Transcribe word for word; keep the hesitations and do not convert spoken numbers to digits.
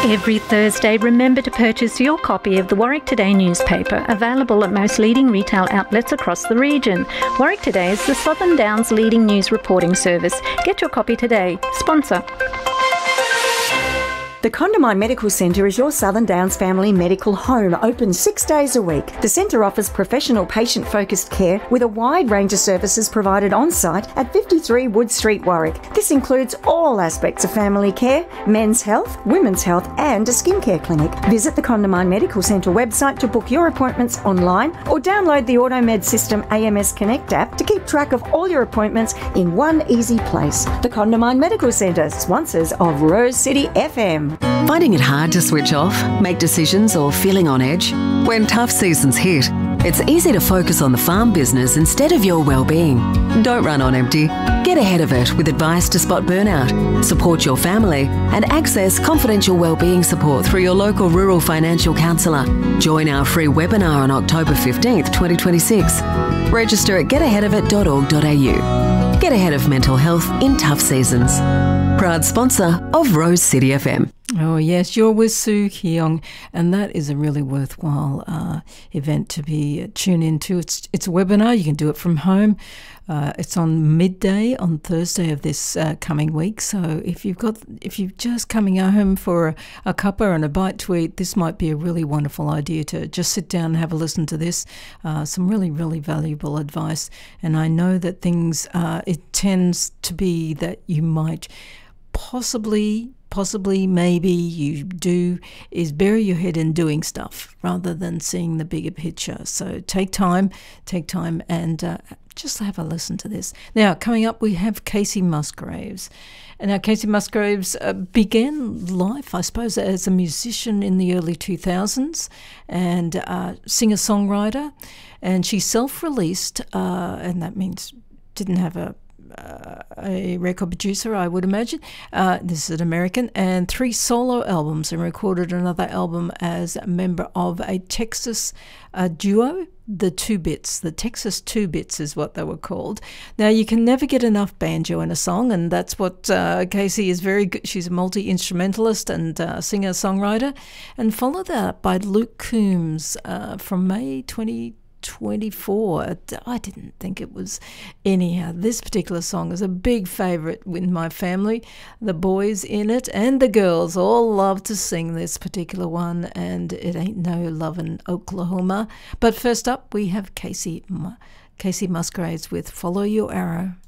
Every Thursday, remember to purchase your copy of the Warwick Today newspaper, available at most leading retail outlets across the region. Warwick Today is the Southern Downs' leading news reporting service. Get your copy today. Sponsor. The Condamine Medical Centre is your Southern Downs family medical home, open six days a week. The centre offers professional patient-focused care with a wide range of services provided on-site at fifty-three Wood Street, Warwick. This includes all aspects of family care, men's health, women's health and a skincare clinic. Visit the Condamine Medical Centre website to book your appointments online or download the AutoMed System A M S Connect app to keep track of all your appointments in one easy place. The Condamine Medical Centre, sponsors of Rose City F M. Finding it hard to switch off, make decisions or feeling on edge? When tough seasons hit, it's easy to focus on the farm business instead of your well-being. Don't run on empty. Get ahead of it with advice to spot burnout, support your family and access confidential well-being support through your local rural financial counsellor. Join our free webinar on October fifteenth, twenty twenty-six. Register at get ahead of it dot org dot a u. Get ahead of mental health in tough seasons. Proud sponsor of Rose City F M. Oh yes, you're with Sue Keong, and that is a really worthwhile uh, event to be uh, tuned into. It's it's a webinar. You can do it from home. Uh, it's on midday on Thursday of this uh, coming week. So if you've got if you're just coming home for a, a cuppa and a bite to eat, this might be a really wonderful idea to just sit down and have a listen to this. Uh, some really really valuable advice, and I know that things uh, it tends to be that you might possibly. Possibly, maybe you do, is bury your head in doing stuff rather than seeing the bigger picture. So take time, take time and uh, just have a listen to this. Now, coming up, we have Kacey Musgraves. And now, Kacey Musgraves uh, began life, I suppose, as a musician in the early two thousands and uh, singer-songwriter. And she self-released, uh, and that means didn't have a Uh, a record producer, I would imagine. Uh, this is an American, and three solo albums, and recorded another album as a member of a Texas uh, duo, the Two Bits. The Texas Two Bits is what they were called. Now, you can never get enough banjo in a song, and that's what uh, Kacey is very good. She's a multi-instrumentalist and uh, singer-songwriter. And follow that up by Luke Combs uh, from May twenty twenty-four. I didn't think it was anyhow. This particular song is a big favourite with my family. The boys in it and the girls all love to sing this particular one, and it ain't no lovin' Oklahoma. But first up, we have Kacey, Kacey Musgraves with Follow Your Arrow.